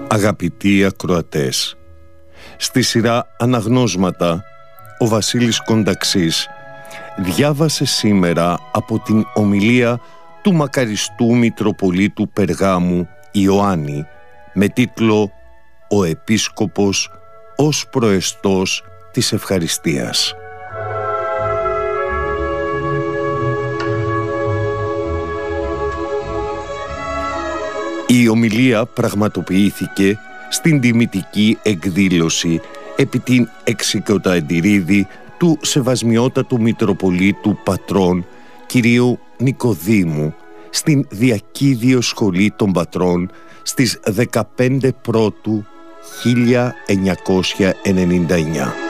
Αγαπητοί ακροατές, στη σειρά Αναγνώσματα, ο Βασίλης Κονταξής διάβασε σήμερα από την ομιλία του μακαριστού Μητροπολίτου Περγάμου Ιωάννη με τίτλο «Ο Επίσκοπος ως προεστός της ευχαριστίας». Η ομιλία πραγματοποιήθηκε στην τιμητική εκδήλωση επί την 60η του Σεβασμιότατου Μητροπολίτου Πατρών κυρίου Νικοδήμου στην Διακίδιο Σχολή των Πατρών στις 15 Πρώτου 1999.